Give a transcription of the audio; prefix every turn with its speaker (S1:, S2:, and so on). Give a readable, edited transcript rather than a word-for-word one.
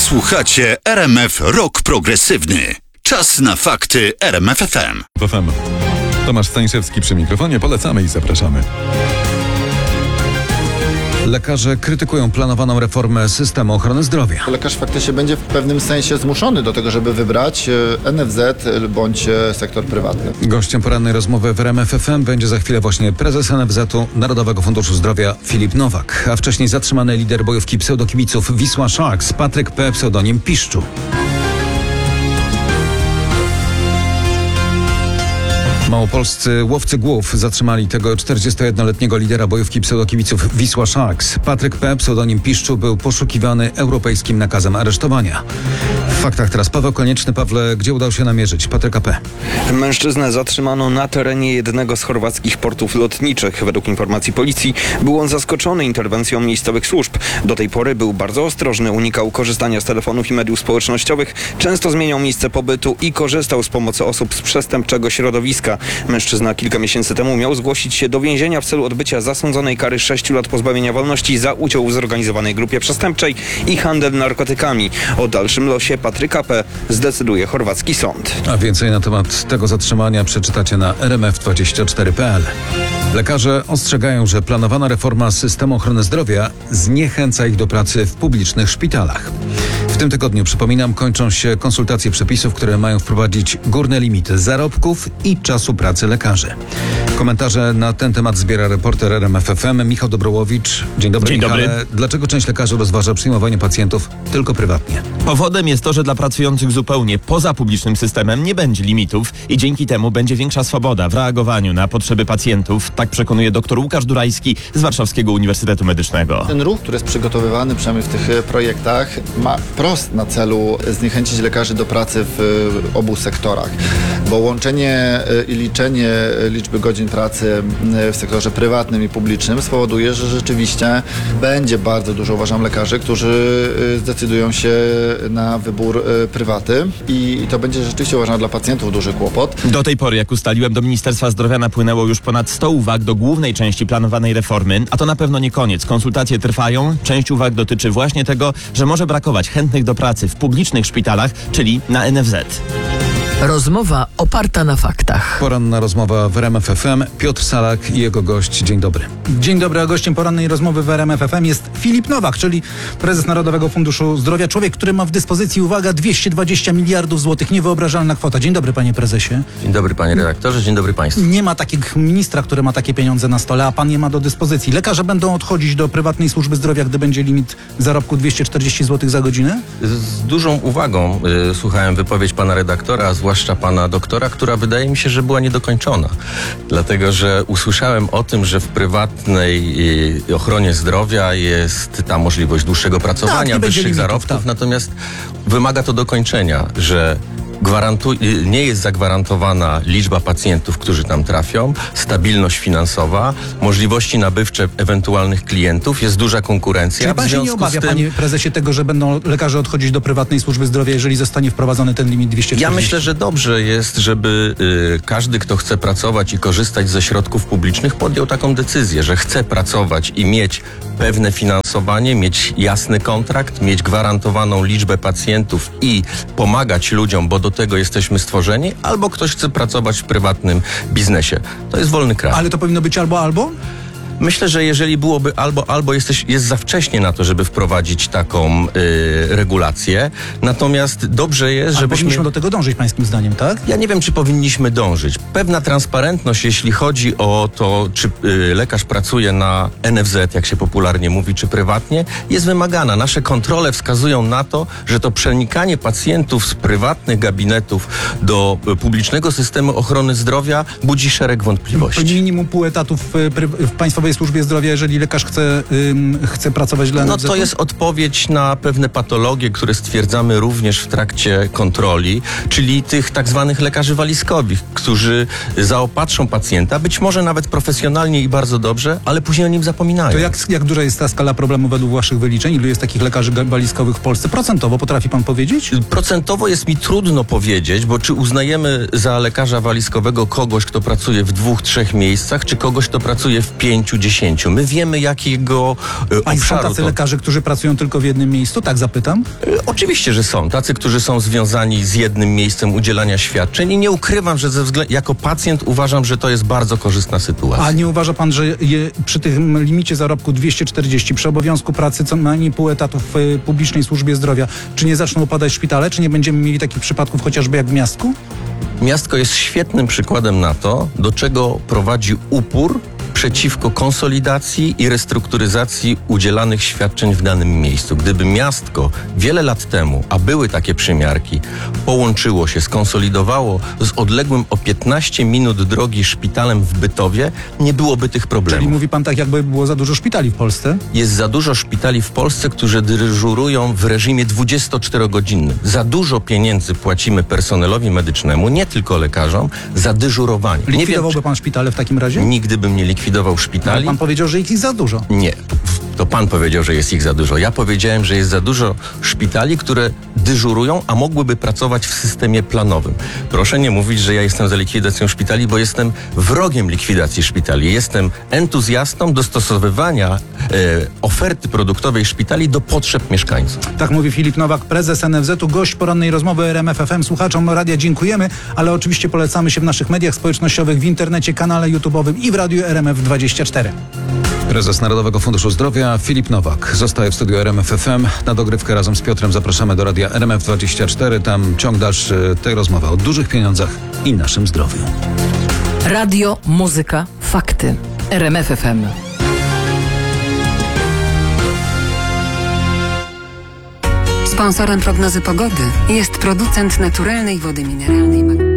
S1: Słuchacie RMF Rock Progresywny. Czas na fakty RMF FM.
S2: FM. Tomasz Staniszewski przy mikrofonie. Polecamy i zapraszamy. Lekarze krytykują planowaną reformę systemu ochrony zdrowia.
S3: Lekarz faktycznie będzie w pewnym sensie zmuszony do tego, żeby wybrać NFZ bądź sektor prywatny.
S2: Gościem porannej rozmowy w RMF FM będzie za chwilę właśnie prezes NFZ-u Narodowego Funduszu Zdrowia Filip Nowak, a wcześniej zatrzymany lider bojówki pseudokibiców Wisła Sharks Patryk P. pseudonim Piszczu. Małopolscy łowcy głów zatrzymali tego 41-letniego lidera bojówki pseudokibiców Wisła Sharks. Patryk P. pseudonim Piszczu był poszukiwany europejskim nakazem aresztowania. W faktach teraz Paweł Konieczny. Pawle, gdzie udał się namierzyć Patryka P.?
S4: Mężczyznę zatrzymano na terenie jednego z chorwackich portów lotniczych. Według informacji policji był on zaskoczony interwencją miejscowych służb. Do tej pory był bardzo ostrożny, unikał korzystania z telefonów i mediów społecznościowych, często zmieniał miejsce pobytu i korzystał z pomocy osób z przestępczego środowiska. Mężczyzna kilka miesięcy temu miał zgłosić się do więzienia w celu odbycia zasądzonej kary 6 lat pozbawienia wolności za udział w zorganizowanej grupie przestępczej i handel narkotykami. O dalszym losie Patryka P. zdecyduje chorwacki sąd.
S2: A więcej na temat tego zatrzymania przeczytacie na rmf24.pl. Lekarze ostrzegają, że planowana reforma systemu ochrony zdrowia zniechęca ich do pracy w publicznych szpitalach. W tym tygodniu, przypominam, kończą się konsultacje przepisów, które mają wprowadzić górne limity zarobków i czasu pracy lekarzy. Komentarze na ten temat zbiera reporter RMF FM Michał Dobrołowicz. Dzień dobry,
S5: Dzień dobry.
S2: Michale. Dlaczego część lekarzy rozważa przyjmowanie pacjentów tylko prywatnie?
S5: Powodem jest to, że dla pracujących zupełnie poza publicznym systemem nie będzie limitów i dzięki temu będzie większa swoboda w reagowaniu na potrzeby pacjentów. Tak przekonuje dr Łukasz Durajski z Warszawskiego Uniwersytetu Medycznego.
S3: Ten ruch, który jest przygotowywany przynajmniej w tych projektach, ma wprost na celu zniechęcić lekarzy do pracy w obu sektorach, bo łączenie i liczenie liczby godzin pracy w sektorze prywatnym i publicznym spowoduje, że rzeczywiście będzie bardzo dużo, uważam, lekarzy, którzy zdecydują się na wybór prywaty i to będzie rzeczywiście, uważam, dla pacjentów duży kłopot.
S5: Do tej pory, jak ustaliłem, do Ministerstwa Zdrowia napłynęło już ponad 100 uwag do głównej części planowanej reformy, a to na pewno nie koniec. Konsultacje trwają. Część uwag dotyczy właśnie tego, że może brakować chętnych do pracy w publicznych szpitalach, czyli na NFZ.
S6: Rozmowa oparta na faktach.
S2: Poranna rozmowa w RMF FM. Piotr Salak i jego gość. Dzień dobry.
S7: Dzień dobry, a gościem porannej rozmowy w RMF FM jest Filip Nowak, czyli prezes Narodowego Funduszu Zdrowia. Człowiek, który ma w dyspozycji, uwaga, 220 miliardów złotych. Niewyobrażalna kwota. Dzień dobry, panie prezesie.
S8: Dzień dobry, panie redaktorze, dzień dobry państwu.
S7: Nie ma takiego ministra, który ma takie pieniądze na stole, a pan je ma do dyspozycji. Lekarze będą odchodzić do prywatnej służby zdrowia, gdy będzie limit zarobku 240 zł za godzinę?
S8: Z dużą uwagą słuchałem wypowiedź pana redaktora, a zwłaszcza pana doktora, która wydaje mi się, że była niedokończona. Dlatego, że usłyszałem o tym, że w prywatnej ochronie zdrowia jest ta możliwość dłuższego pracowania, wyższych zarobków, natomiast wymaga to dokończenia, że nie jest zagwarantowana liczba pacjentów, którzy tam trafią, stabilność finansowa, możliwości nabywcze ewentualnych klientów, jest duża konkurencja.
S7: Czy pan się nie obawia, panie prezesie, tego, że będą lekarze odchodzić do prywatnej służby zdrowia, jeżeli zostanie wprowadzony ten limit 240?
S8: Ja myślę, że dobrze jest, żeby każdy, kto chce pracować i korzystać ze środków publicznych, podjął taką decyzję, że chce pracować i mieć pewne finansowanie, mieć jasny kontrakt, mieć gwarantowaną liczbę pacjentów i pomagać ludziom, bo do tego jesteśmy stworzeni, albo ktoś chce pracować w prywatnym biznesie. To jest wolny kraj.
S7: Ale to powinno być albo?
S8: Myślę, że jeżeli byłoby albo jest za wcześnie na to, żeby wprowadzić taką regulację. Natomiast dobrze jest, żebyśmy...
S7: powinniśmy do tego dążyć, pańskim zdaniem, tak?
S8: Ja nie wiem, czy powinniśmy dążyć. Pewna transparentność, jeśli chodzi o to, czy lekarz pracuje na NFZ, jak się popularnie mówi, czy prywatnie, jest wymagana. Nasze kontrole wskazują na to, że to przenikanie pacjentów z prywatnych gabinetów do publicznego systemu ochrony zdrowia budzi szereg wątpliwości.
S7: Minimum pół etatów w państwowej służbie zdrowia, jeżeli lekarz chce pracować dla NFZ?
S8: No to jest odpowiedź na pewne patologie, które stwierdzamy również w trakcie kontroli, czyli tych tak zwanych lekarzy walizkowych, którzy zaopatrzą pacjenta, być może nawet profesjonalnie i bardzo dobrze, ale później o nim zapominają.
S7: To jak duża jest ta skala problemu według waszych wyliczeń? Ilu jest takich lekarzy walizkowych w Polsce? Procentowo potrafi pan powiedzieć?
S8: Procentowo jest mi trudno powiedzieć, bo czy uznajemy za lekarza walizkowego kogoś, kto pracuje w 2-3 miejscach, czy kogoś, kto pracuje w 5, 9-10. My wiemy, jakiego
S7: A są
S8: obszaru
S7: tacy
S8: to...
S7: lekarze, którzy pracują tylko w jednym miejscu? Tak zapytam.
S8: Oczywiście, że są. Tacy, którzy są związani z jednym miejscem udzielania świadczeń i nie ukrywam, że jako pacjent uważam, że to jest bardzo korzystna sytuacja.
S7: A nie uważa pan, że przy tym limicie zarobku 240, przy obowiązku pracy co najmniej pół etatu w publicznej służbie zdrowia, czy nie zaczną upadać szpitale? Czy nie będziemy mieli takich przypadków chociażby jak w Miastku?
S8: Miastko jest świetnym przykładem na to, do czego prowadzi upór przeciwko konsolidacji i restrukturyzacji udzielanych świadczeń w danym miejscu. Gdyby Miastko wiele lat temu, a były takie przymiarki, połączyło się, skonsolidowało z odległym o 15 minut drogi szpitalem w Bytowie, nie byłoby tych problemów.
S7: Czyli mówi pan tak, jakby było za dużo szpitali w Polsce?
S8: Jest za dużo szpitali w Polsce, którzy dyżurują w reżimie 24-godzinnym. Za dużo pieniędzy płacimy personelowi medycznemu, nie tylko lekarzom, za dyżurowanie. Nie wiem,
S7: Likwidowałby pan szpitale w takim razie?
S8: nigdy bym nie likwidował szpitali.
S7: Ale pan powiedział, że ich jest za dużo.
S8: Nie, to pan powiedział, że jest ich za dużo. Ja powiedziałem, że jest za dużo szpitali, które dyżurują, a mogłyby pracować w systemie planowym. Proszę nie mówić, że ja jestem za likwidacją szpitali, bo jestem wrogiem likwidacji szpitali. Jestem entuzjastą dostosowywania oferty produktowej szpitali do potrzeb mieszkańców.
S7: Tak mówi Filip Nowak, prezes NFZ-u, gość porannej rozmowy RMF FM. Słuchaczom radia dziękujemy, ale oczywiście polecamy się w naszych mediach społecznościowych, w internecie, kanale YouTube'owym i w radiu RMF24.
S2: Prezes Narodowego Funduszu Zdrowia Filip Nowak zostaje w studiu RMF FM. Na dogrywkę razem z Piotrem zapraszamy do radia RMF24. Tam ciąg dalszy tej rozmowy o dużych pieniądzach i naszym zdrowiu.
S6: Radio, muzyka, fakty. RMF FM.
S9: Sponsorem prognozy pogody jest producent naturalnej wody mineralnej.